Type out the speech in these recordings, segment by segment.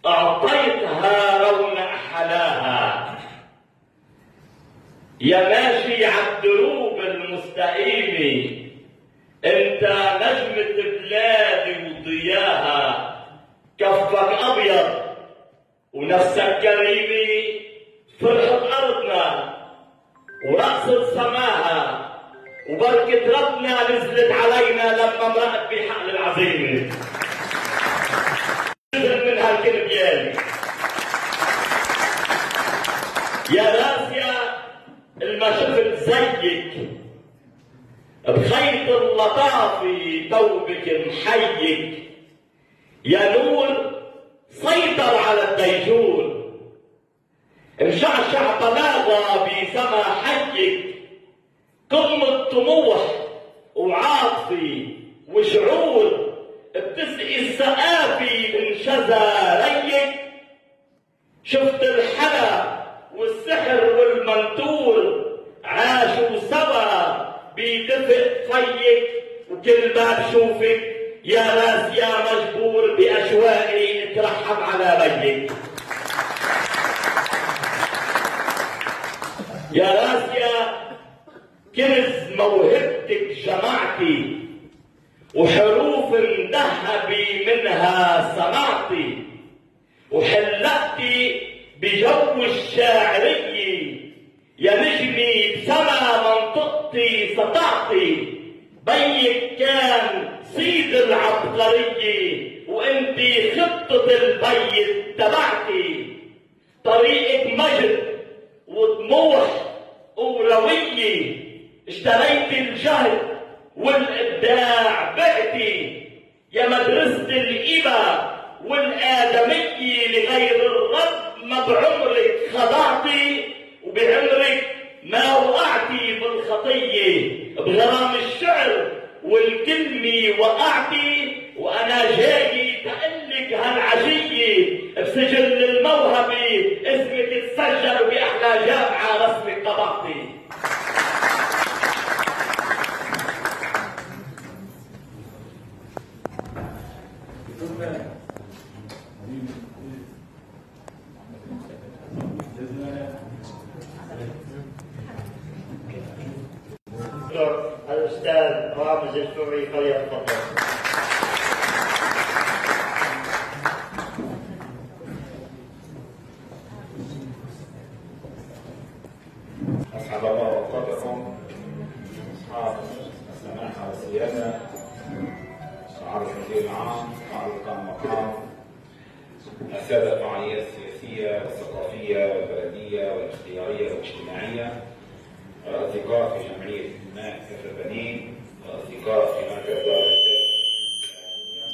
أعطيتها رونق حلاها. يا ماشي عالدروب المستقيمة، انت نجمة بلادي وضياها. كفك أبيض ونفسك كريمة، فرحة أرضنا ورقصة سماها، وبركة ربنا نزلت علينا لما مرقت بحقل العزيمة. نزل من هالكلمة يا راسيا الما شفت زيك بخيط اللطافة توبك محيك. يا نور سيطر على الديجور، مشعشع بلاغة بسما حيك. قمة طموح وعاطفي وشعور بتسقي السقافي من شذا ريك. شفت الحلا والسحر والمنتور عاشوا سوا بدفء فيك. وكل ما بشوفك يا راسيا مجبور بأشواقي اترحم على بيك. يا راسيا كنز موهبتك جمعتي، وحروف مذهبي منها سمعتي، وحلقتي بجو الشاعرية. يا نجمي بسما منطقتي سطعتي، بيك كان سيد العبقرية، وانتي خطة البيت تبعتي. طريقك مجد وطموح وروية، اشتريت الجهد والإبداع بعتي. يا مدرسة الإبا والآدمية لغير الرب، ما بعمرك خضعتي وبعمرك ما وقعتي بالخطية. بغرام الشعر والكلمة وقعتي، وأنا جاي تقلك هالعشية بسجل الموهبة اسمك تسجل بأحلى جامعة رسمك طبقتي. الأستاذ رامز الشوري فليتفضل. أسعد الله أوقاتكم أصحاب السماحة والسيادة، معالي المدير العام، معالي المقام، السادة الفعاليات السياسية والثقافية والبلدية والاختيارية والاجتماعية، الأصدقاء في جمعية ماء كفر بنين، الأصدقاء في مركز دار الإعلامية،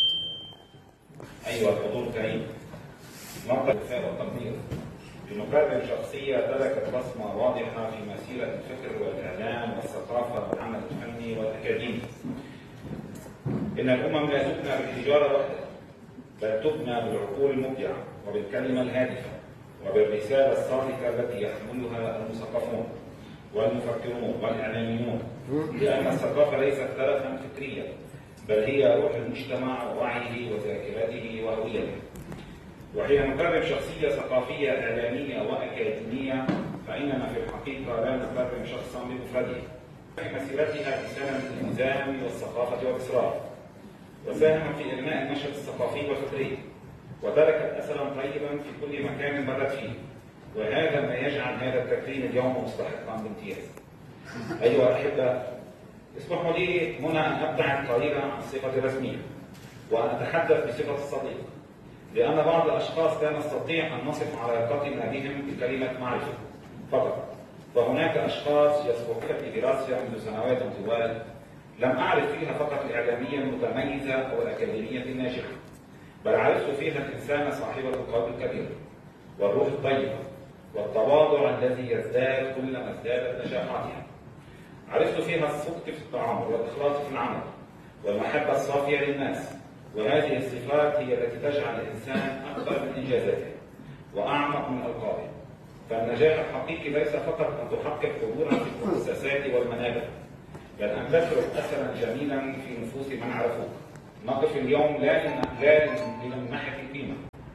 أيها الحضور الكريم، نقطة الوفاء والتقدير بنكرم شخصية تركت بصمة واضحة في مسيرة الفكر والإعلام والثقافة والعمل الفني والأكاديمي. إن الأمم لا تبنى بالحجارة وحدها، بل تبنى بالعقول المبدعة وبالكلمة الهادفة وبالرسالة الصادقة التي يحملها المثقفون والمفكرون والإعلاميون. لأن الثقافة ليست ترفا فكريا، بل هي روح المجتمع ووعيه وذاكرته وهويته. وحين نكرم شخصية ثقافية إعلامية وأكاديمية، فإننا في الحقيقة لا نكرم شخصا بمفرده. في مسيرتها في سنة الإلزام والثقافة والإصرار، وساهم في إنماء النشاط الثقافي والفكري، وتركت أثرا طيبا في كل مكان مرت فيه، وهذا ما يجعل هذا التكريم اليوم مستحقا بامتياز. أيها الأحبة، اسمحوا لي هنا أن أبدأ قليلا عن الصفة الرسمية، وأن أتحدث بصفة الصديق، لأن بعض الأشخاص لا نستطيع أن نصف علاقتنا بهم بكلمة معرفة فقط، فهناك أشخاص يسبقون في دراستي منذ سنوات طوال لم أعرف فيها فقط الإعلامية المتميزة أو الأكاديمية الناجحة، بل عرفت فيها الإنسان صاحب القلب الكبير والروح الطيبة والتواضع الذي يزداد كلما ازدادت نجاحاتها. عرفت فيها الصدق في التعامل والإخلاص في العمل والمحبة الصافية للناس، وهذه الصفات هي التي تجعل الإنسان أكبر من إنجازاته وأعمق من ألقابه. فالنجاح الحقيقي ليس فقط أن تحقق حضورا في المؤسسات والمنابر، بل أن تترك أثرا جميلا في نفوس من عرفوك. نقف اليوم لا لمنحة القيمة، لأن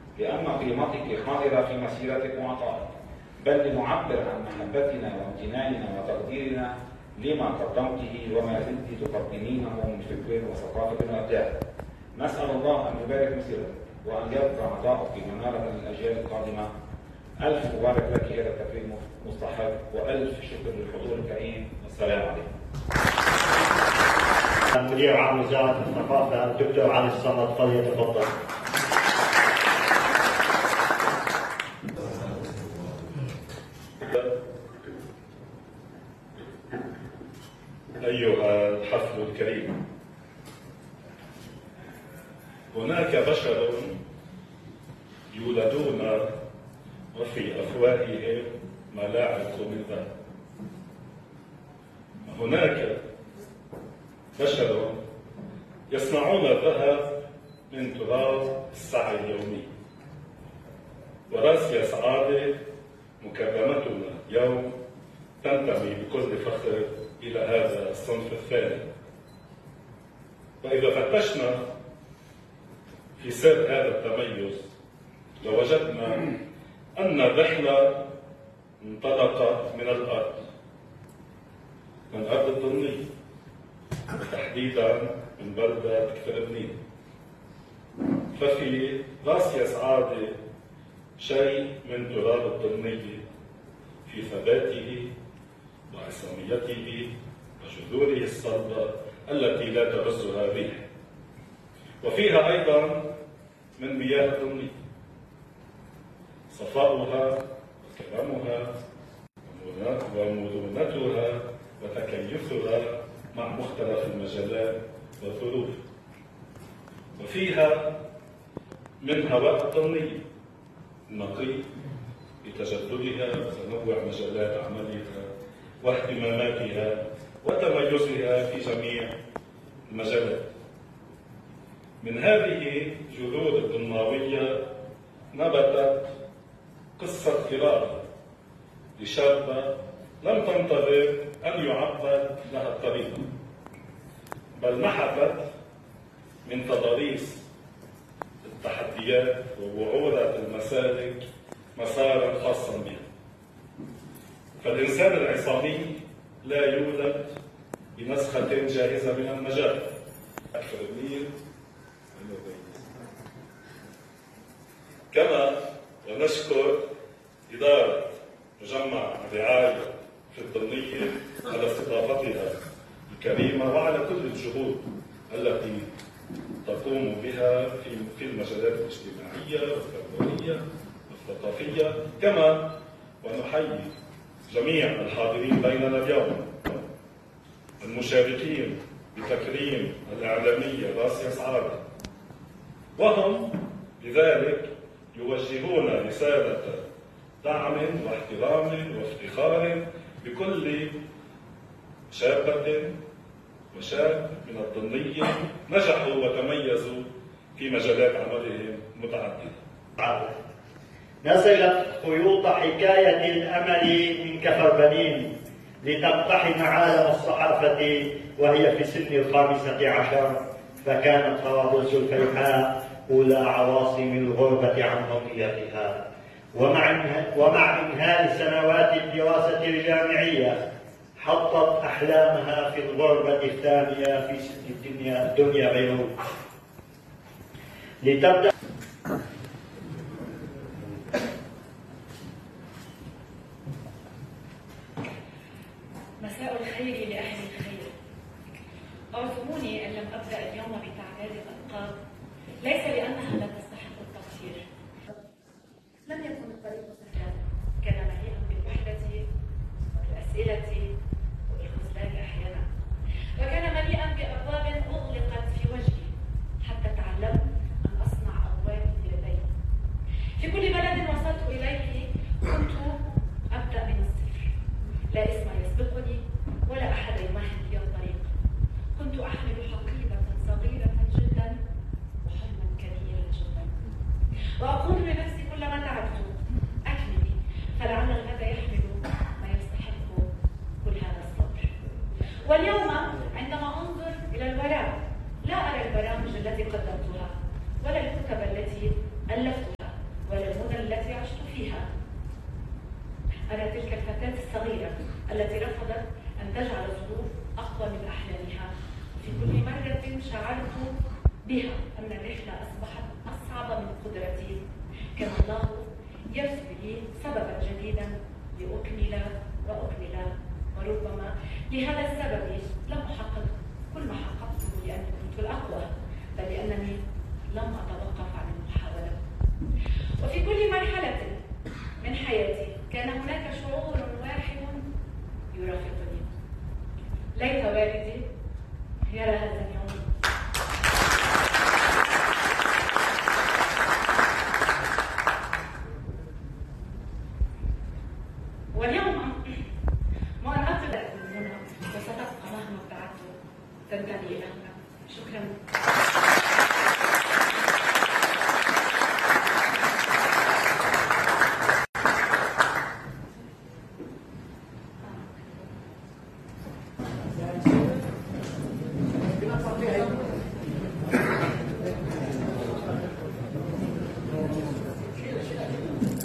قيمتك حاضرة في مسيرتك وعطائك، بل لنعبر عن محبتنا وامتناننا وتقديرنا لما قدمته وما زلت تقدمينه من فكر وثقافة وإبداع. نسأل الله أن يبارك مسيرتك وأن يبقى عطاؤك منارة للأجيال القادمة. ألف مبارك لك، هذا التكريم مستحق، وألف شكر للحضور الكريم. والسلام عليكم. مدير عام وزارة الثقافة الدكتور علي الصمد، فليتفضل. أيها الحفل الكريم، هناك بشر يولدون وفي أفواههم ملاعق من ذهب. هناك بشر يصنعون الذهب من تراب السعي اليومي. وراسي سعادة مكرمتنا اليوم تنتمي بكل فخر إلى هذا الصنف الثاني. وإذا فتشنا في سر هذا التميز لوجدنا أن الرحلة انطلقت من الأرض، من أرض الضنية، وتحديدا من بلدة كفربنين. ففي راسي سعادة شيء من تراب الضنية في ثباته وعصاميته وجذوره الصلبة التي لا تهزها الريح، وفيها أيضا من مياه الضنية صفاؤها وكرمها ومرونتها وتكيفها مع مختلف المجالات والظروف، وفيها من هواء الضنية النقي بتجددها وتنوع مجالات عملها واهتماماتها وتميزها في جميع المجالات. من هذه جذور الضماوية نبتت قصة إرادة لشابة لم تنتظر أن يعبد لها الطريق، بل نحتت من تضاريس التحديات ووعورة المسالك مسارا خاصا بها. فالإنسان العصامي لا يولد بنسخة جاهزة من المجال. أكثر النيل كما ونشكر إدارة مجمع الرعاية في الضنية على استضافتها الكريمة وعلى كل الجهود التي تقوم بها في المجالات الاجتماعية والتربوية والثقافية. كما ونحيي جميع الحاضرين بيننا اليوم المشاركين بتكريم الإعلامية راسية سعادة، وهم لذلك يوجهون رسالة دعم واحترام وافتخار بكل شابة وشاب من الضنية نجحوا وتميزوا في مجالات عملهم متعددة. نسجت خيوط حكاية الأمل من كفربنين لتقتحم عالم الصحافة وهي في سن 15، فكانت طرابلس الفيحاء أولى عواصم الغربة عن ضميتها. ومع إنهاء سنوات الدراسة الجامعية حطت أحلامها في الغربة الثانية في سن الدنيا بيروت لتبدأ مساء الخير لأهل الخير. أعذروني إن لم أبدأ اليوم بتعداد الألقاب، ليس لأنها لا تستحق التقدير. لم يكن الطريق سهلا، كان مليئا بالوحدة والأسئلة والخذلان أحيانا، وكان مليئا بأبواب أغلقت في وجهي حتى تعلمت أن أصنع أبواب بيدي. في كل بلد وصلت إليه كنت أبدأ من الصفر، لا اسم يسبقني ولا أحد يمهد لي الطريق. كنت أحمل حقيبة صغيرة جدا وحلما كبيرا جدا، وأقول لنفسي كلما تعبت أكملي، فلعل الغد يحمل ما يستحق كل هذا الصبر. واليوم عندما أنظر إلى الوراء لا أرى البرامج التي قدمتها ولا الكتب التي ألفتها ولا أنا تلك الفتاة الصغيرة التي رفضت أن تجعل الظروف أقوى من أحلامها. في كل مرة شعرت بها أن الرحلة أصبحت أصعب من قدرتي. كان الله يرسل لي سببا جديدا لأكمل وأكمل، وربما لهذا السبب لم أحقق كل ما حققته لأني كنت الأقوى، بل لأنني لم أتوقف عن المحاولة. وفي كل مرحلة من حياتي كان هناك شعور واحد يرافقني. ليت والدي يرى هذا